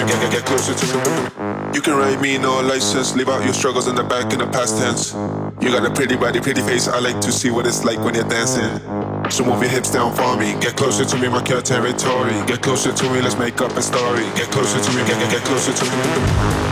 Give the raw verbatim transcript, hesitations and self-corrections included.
get, get, get closer to me. You can write me no license, leave out your struggles in the back in the past tense. You got a pretty body, pretty face, I like to see what it's like when you're dancing. So move your hips down for me, get closer to me, mark your territory. Get closer to me, let's make up a story. Get closer to me, get, get, get closer to me.